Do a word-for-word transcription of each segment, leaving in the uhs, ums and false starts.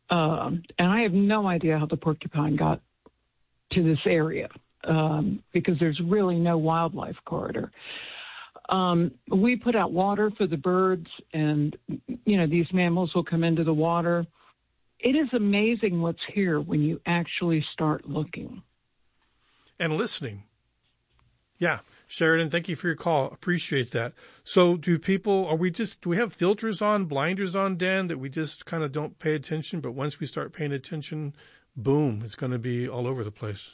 Um, and I have no idea how the porcupine got to this area um, because there's really no wildlife corridor. Um, we put out water for the birds, and, you know, these mammals will come into the water. It is amazing what's here when you actually start looking. And listening. Yeah. Sheridan, thank you for your call. Appreciate that. So do people, are we just, do we have filters on, blinders on, Dan, that we just kind of don't pay attention, but once we start paying attention, boom, it's going to be all over the place?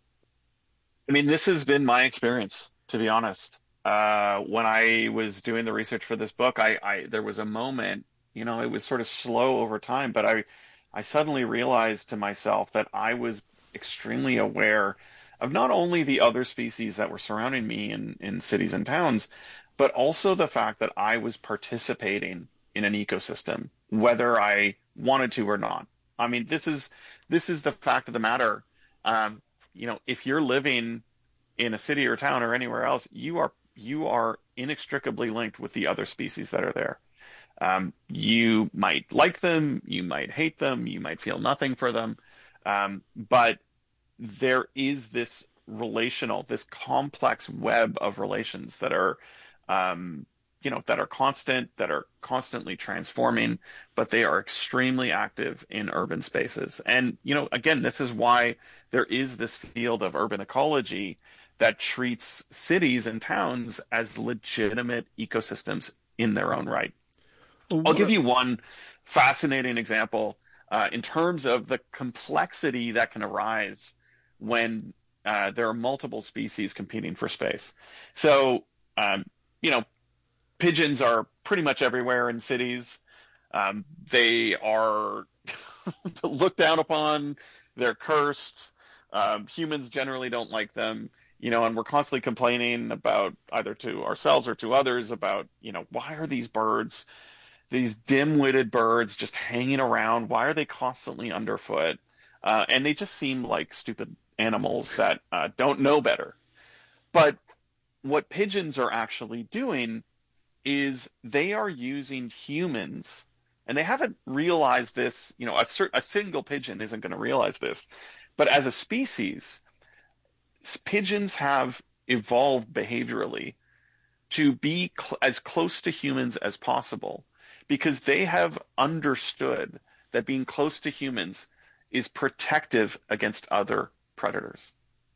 I mean, this has been my experience, to be honest. Uh, when I was doing the research for this book, I, I, there was a moment, you know, it was sort of slow over time, but I, I suddenly realized to myself that I was extremely aware of not only the other species that were surrounding me in, in cities and towns, but also the fact that I was participating in an ecosystem, whether I wanted to or not. I mean, this is this is the fact of the matter. Um, you know, if you're living in a city or town or anywhere else, you are you are inextricably linked with the other species that are there. Um, you might like them, you might hate them, you might feel nothing for them, um, but there is this relational, this complex web of relations that are, um, you know, that are constant, that are constantly transforming, but they are extremely active in urban spaces. And, you know, again, this is why there is this field of urban ecology that treats cities and towns as legitimate ecosystems in their own right. Well, I'll give you one fascinating example uh, in terms of the complexity that can arise when uh, there are multiple species competing for space. So, um, you know, pigeons are pretty much everywhere in cities. Um, they are looked down upon. They're cursed. Um, humans generally don't like them, you know, and we're constantly complaining about either to ourselves or to others about, you know, why are these birds, these dim-witted birds just hanging around? Why are they constantly underfoot? Uh, and they just seem like stupid animals that uh, don't know better. But what pigeons are actually doing is they are using humans, and they haven't realized this, you know, a, cert- a single pigeon isn't going to realize this, but as a species, pigeons have evolved behaviorally to be cl- as close to humans as possible because they have understood that being close to humans is protective against other predators.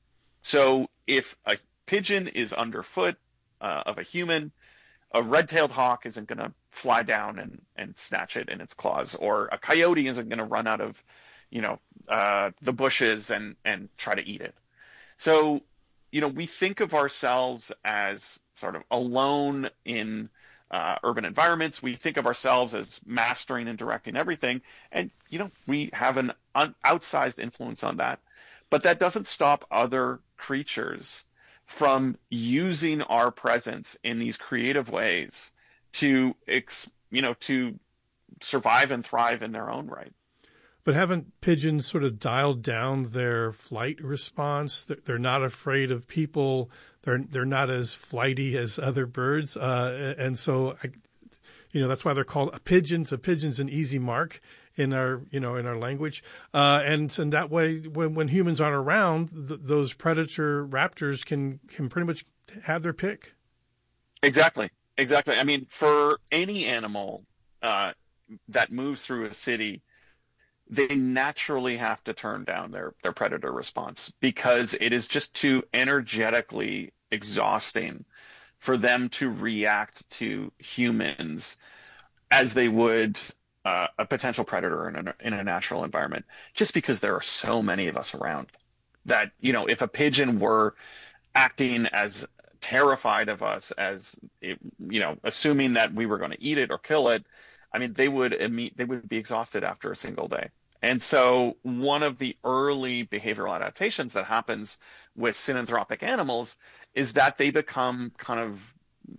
So if a pigeon is underfoot uh, of a human, a red-tailed hawk isn't going to fly down and, and snatch it in its claws, or a coyote isn't going to run out of, you know, uh, the bushes and, and try to eat it. So, you know, we think of ourselves as sort of alone in uh, urban environments. We think of ourselves as mastering and directing everything. And, you know, we have an un- outsized influence on that. But that doesn't stop other creatures from using our presence in these creative ways to, ex- you know, to survive and thrive in their own right. But haven't pigeons sort of dialed down their flight response? They're not afraid of people. They're they're not as flighty as other birds, uh, and so I, you know that's why they're called a pigeons. A pigeon's an easy mark in our you know in our language, uh, and and that way when when humans aren't around, th- those predator raptors can can pretty much have their pick. Exactly, exactly. I mean, for any animal uh, that moves through a city, they naturally have to turn down their, their predator response because it is just too energetically exhausting for them to react to humans as they would uh, a potential predator in a, in a natural environment, just because there are so many of us around that, you know, if a pigeon were acting as terrified of us as, it, you know, assuming that we were going to eat it or kill it, I mean, they would imme- they would be exhausted after a single day. And so one of the early behavioral adaptations that happens with synanthropic animals is that they become kind of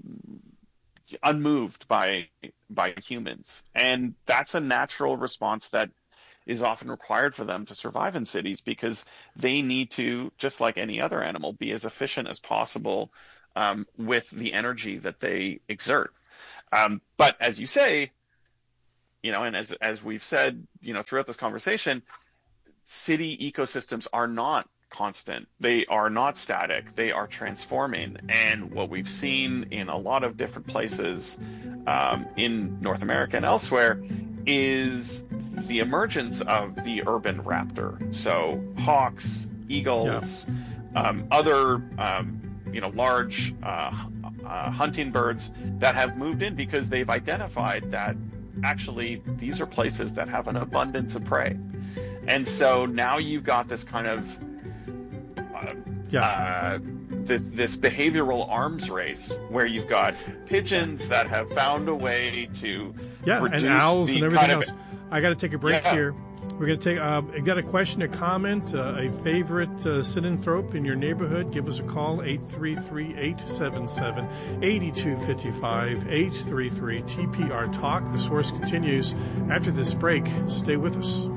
unmoved by by humans. And that's a natural response that is often required for them to survive in cities because they need to, just like any other animal, be as efficient as possible um, with the energy that they exert. Um, but as you say, you know, and as as we've said, you know, throughout this conversation, city ecosystems are not constant. They are not static. They are transforming. And what we've seen in a lot of different places um, in North America and elsewhere is the emergence of the urban raptor. So hawks, eagles, yeah. um, other um, you know large uh, uh, hunting birds that have moved in because they've identified that actually these are places that have an abundance of prey. And so now you've got this kind of uh, yeah. uh, th- this behavioral arms race where you've got pigeons that have found a way to yeah, reduce and owls the and everything kind else. Of, I got to take a break yeah. here. We're going to take. Uh, I got a question, a comment, uh, a favorite uh, synanthrope in your neighborhood. Give us a call eight three three, eight seven seven, eight two five five, eight three three T P R Talk. The Source continues after this break. Stay with us.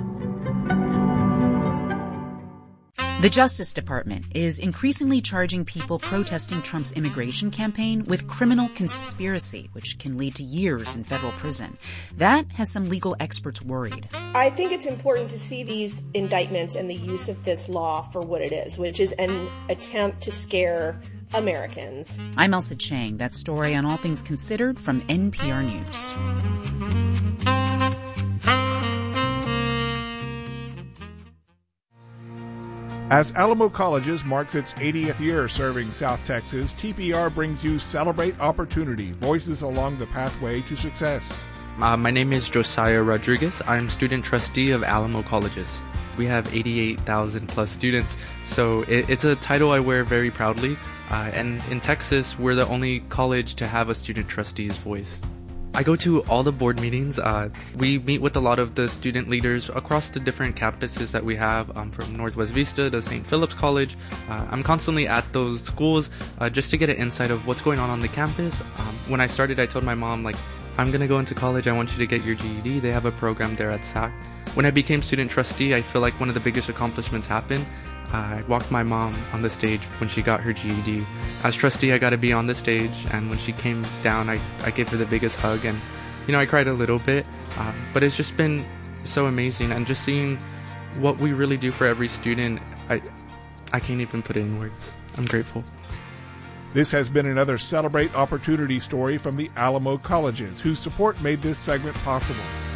The Justice Department is increasingly charging people protesting Trump's immigration campaign with criminal conspiracy, which can lead to years in federal prison. That has some legal experts worried. I think it's important to see these indictments and the use of this law for what it is, which is an attempt to scare Americans. I'm Elsa Chang. That story on All Things Considered from N P R News. As Alamo Colleges marks its eightieth year serving South Texas, T P R brings you Celebrate Opportunity, voices along the pathway to success. Uh, my name is Josiah Rodriguez. I'm student trustee of Alamo Colleges. We have eighty-eight thousand plus students, so it, it's a title I wear very proudly. Uh, and in Texas, we're the only college to have a student trustee's voice. I go to all the board meetings. Uh, we meet with a lot of the student leaders across the different campuses that we have, um, from Northwest Vista to Saint Philip's College. Uh, I'm constantly at those schools uh, just to get an insight of what's going on on the campus. Um, when I started, I told my mom, like, if I'm going to go into college, I want you to get your G E D. They have a program there at S A C. When I became student trustee, I feel like one of the biggest accomplishments happened. Uh, I walked my mom on the stage when she got her G E D. As trustee, I got to be on the stage, and when she came down, I, I gave her the biggest hug, and, you know, I cried a little bit, um, but it's just been so amazing, and just seeing what we really do for every student, I, I can't even put it in words. I'm grateful. This has been another Celebrate Opportunity story from the Alamo Colleges, whose support made this segment possible.